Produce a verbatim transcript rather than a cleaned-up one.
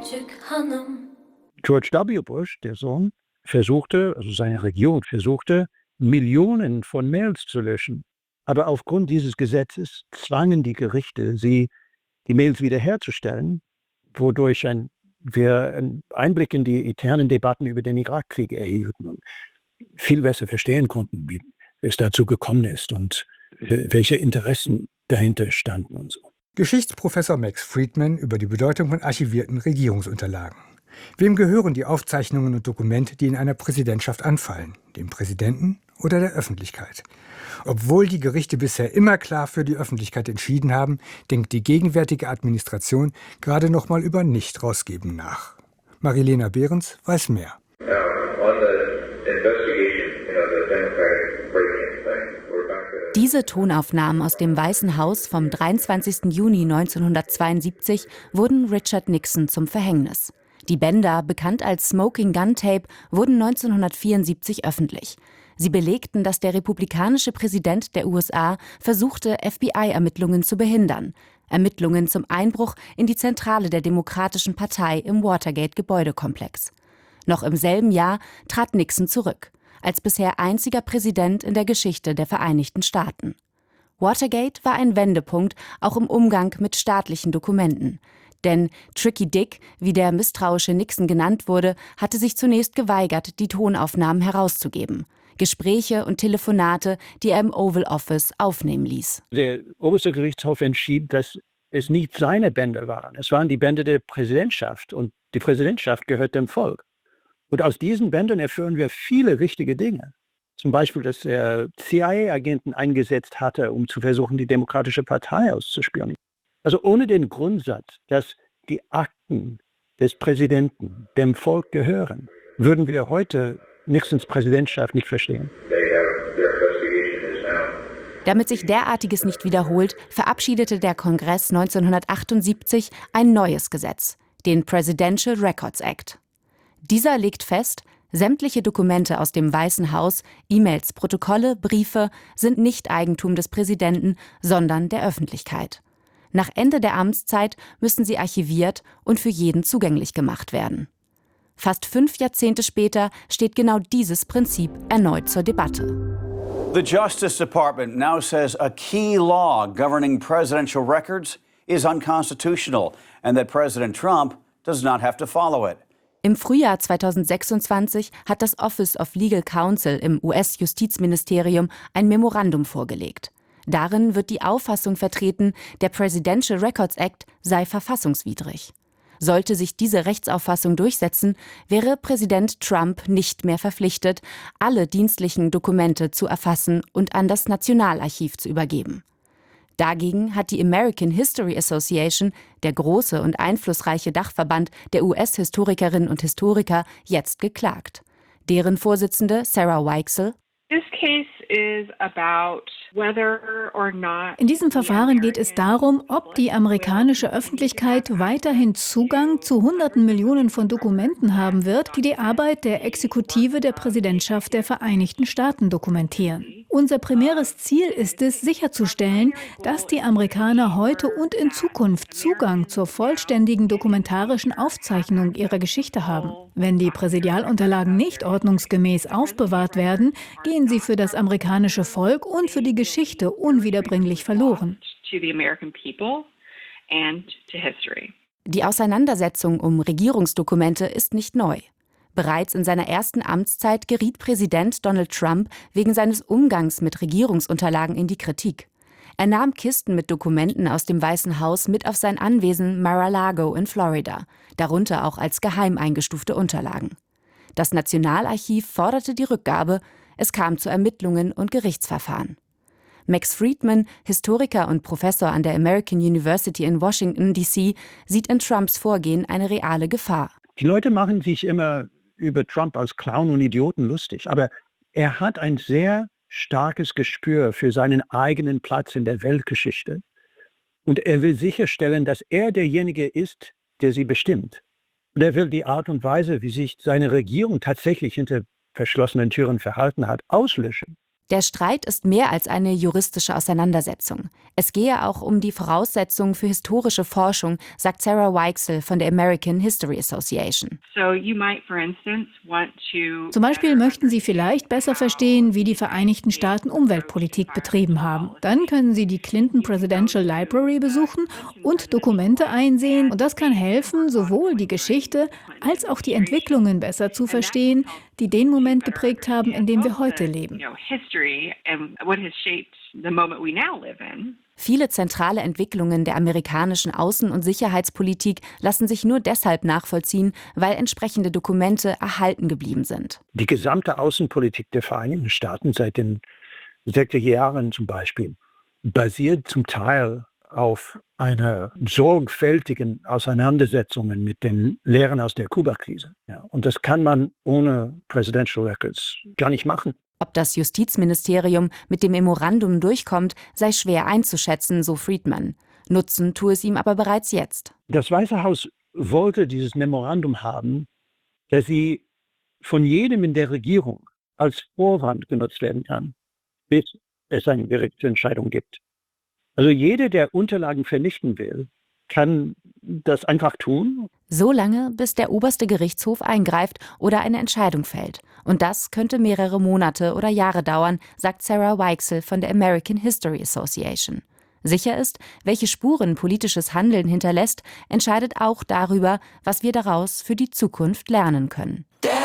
George W. Bush, der Sohn, versuchte, also seine Regierung versuchte, Millionen von Mails zu löschen. Aber aufgrund dieses Gesetzes zwangen die Gerichte sie, die Mails wiederherzustellen, wodurch ein, wir einen Einblick in die internen Debatten über den Irakkrieg erhielten und viel besser verstehen konnten, wie es dazu gekommen ist und welche Interessen dahinter standen und so. Geschichtsprofessor Max Friedman über die Bedeutung von archivierten Regierungsunterlagen. Wem gehören die Aufzeichnungen und Dokumente, die in einer Präsidentschaft anfallen? Dem Präsidenten oder der Öffentlichkeit? Obwohl die Gerichte bisher immer klar für die Öffentlichkeit entschieden haben, denkt die gegenwärtige Administration gerade noch mal über Nicht-Rausgeben nach. Marilena Behrens weiß mehr. Diese Tonaufnahmen aus dem Weißen Haus vom dreiundzwanzigsten Juni neunzehnhundertzweiundsiebzig wurden Richard Nixon zum Verhängnis. Die Bänder, bekannt als Smoking Gun Tape, wurden neunzehnhundertvierundsiebzig öffentlich. Sie belegten, dass der republikanische Präsident der U S A versuchte, F B I-Ermittlungen zu behindern. Ermittlungen zum Einbruch in die Zentrale der Demokratischen Partei im Watergate-Gebäudekomplex. Noch im selben Jahr trat Nixon zurück, als bisher einziger Präsident in der Geschichte der Vereinigten Staaten. Watergate war ein Wendepunkt auch im Umgang mit staatlichen Dokumenten. Denn Tricky Dick, wie der misstrauische Nixon genannt wurde, hatte sich zunächst geweigert, die Tonaufnahmen herauszugeben. Gespräche und Telefonate, die er im Oval Office aufnehmen ließ. Der oberste Gerichtshof entschied, dass es nicht seine Bänder waren. Es waren die Bänder der Präsidentschaft und die Präsidentschaft gehört dem Volk. Und aus diesen Bändern erführen wir viele wichtige Dinge. Zum Beispiel, dass er C I A-Agenten eingesetzt hatte, um zu versuchen, die Demokratische Partei auszuspionieren. Also ohne den Grundsatz, dass die Akten des Präsidenten dem Volk gehören, würden wir heute Nixons Präsidentschaft nicht verstehen. Damit sich derartiges nicht wiederholt, verabschiedete der Kongress neunzehnhundertachtundsiebzig ein neues Gesetz, den Presidential Records Act. Dieser legt fest, sämtliche Dokumente aus dem Weißen Haus, E-Mails, Protokolle, Briefe sind nicht Eigentum des Präsidenten, sondern der Öffentlichkeit. Nach Ende der Amtszeit müssen sie archiviert und für jeden zugänglich gemacht werden. Fast fünf Jahrzehnte später steht genau dieses Prinzip erneut zur Debatte. The Justice Department now says a key law governing presidential records is unconstitutional and that President Trump does not have to follow it. Im Frühjahr zweitausendsechsundzwanzig hat das Office of Legal Counsel im U S-Justizministerium ein Memorandum vorgelegt. Darin wird die Auffassung vertreten, der Presidential Records Act sei verfassungswidrig. Sollte sich diese Rechtsauffassung durchsetzen, wäre Präsident Trump nicht mehr verpflichtet, alle dienstlichen Dokumente zu erfassen und an das Nationalarchiv zu übergeben. Dagegen hat die American History Association, der große und einflussreiche Dachverband der U S-Historikerinnen und Historiker, jetzt geklagt. Deren Vorsitzende Sarah Weichsel: In diesem Verfahren geht es darum, ob die amerikanische Öffentlichkeit weiterhin Zugang zu Hunderten Millionen von Dokumenten haben wird, die die Arbeit der Exekutive der Präsidentschaft der Vereinigten Staaten dokumentieren. Unser primäres Ziel ist es, sicherzustellen, dass die Amerikaner heute und in Zukunft Zugang zur vollständigen dokumentarischen Aufzeichnung ihrer Geschichte haben. Wenn die Präsidialunterlagen nicht ordnungsgemäß aufbewahrt werden, gehen sie für das amerikanische Volk und für die Geschichte unwiederbringlich verloren. Die Auseinandersetzung um Regierungsdokumente ist nicht neu. Bereits in seiner ersten Amtszeit geriet Präsident Donald Trump wegen seines Umgangs mit Regierungsunterlagen in die Kritik. Er nahm Kisten mit Dokumenten aus dem Weißen Haus mit auf sein Anwesen Mar-a-Lago in Florida, darunter auch als geheim eingestufte Unterlagen. Das Nationalarchiv forderte die Rückgabe, es kam zu Ermittlungen und Gerichtsverfahren. Max Friedman, Historiker und Professor an der American University in Washington, D C, sieht in Trumps Vorgehen eine reale Gefahr. Die Leute machen sich immer über Trump als Clown und Idioten lustig, aber er hat ein sehr starkes Gespür für seinen eigenen Platz in der Weltgeschichte. Und er will sicherstellen, dass er derjenige ist, der sie bestimmt. Und er will die Art und Weise, wie sich seine Regierung tatsächlich hinter verschlossenen Türen verhalten hat, auslöschen. Der Streit ist mehr als eine juristische Auseinandersetzung. Es gehe auch um die Voraussetzungen für historische Forschung, sagt Sarah Weichsel von der American History Association. Zum Beispiel möchten Sie vielleicht besser verstehen, wie die Vereinigten Staaten Umweltpolitik betrieben haben. Dann können Sie die Clinton Presidential Library besuchen und Dokumente einsehen. Und das kann helfen, sowohl die Geschichte als auch die Entwicklungen besser zu verstehen, die den Moment geprägt haben, in dem wir heute leben. Viele zentrale Entwicklungen der amerikanischen Außen- und Sicherheitspolitik lassen sich nur deshalb nachvollziehen, weil entsprechende Dokumente erhalten geblieben sind. Die gesamte Außenpolitik der Vereinigten Staaten seit den sechziger Jahren zum Beispiel basiert zum Teil auf einer sorgfältigen Auseinandersetzung mit den Lehren aus der Kuba-Krise. Ja, und das kann man ohne Presidential Records gar nicht machen. Ob das Justizministerium mit dem Memorandum durchkommt, sei schwer einzuschätzen, so Friedman. Nutzen tue es ihm aber bereits jetzt. Das Weiße Haus wollte dieses Memorandum haben, dass sie von jedem in der Regierung als Vorwand genutzt werden kann, bis es eine Gerichtsentscheidung gibt. Also jeder, der Unterlagen vernichten will, kann das einfach tun. So lange, bis der oberste Gerichtshof eingreift oder eine Entscheidung fällt. Und das könnte mehrere Monate oder Jahre dauern, sagt Sarah Weichsel von der American History Association. Sicher ist, welche Spuren politisches Handeln hinterlässt, entscheidet auch darüber, was wir daraus für die Zukunft lernen können.